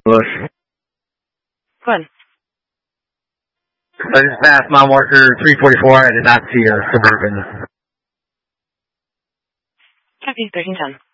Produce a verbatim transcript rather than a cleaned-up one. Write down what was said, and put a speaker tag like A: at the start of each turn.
A: Bush.
B: Go ahead.
A: I just passed mile marker three forty-four. I did not see a Suburban.
B: Copy, thirteen ten.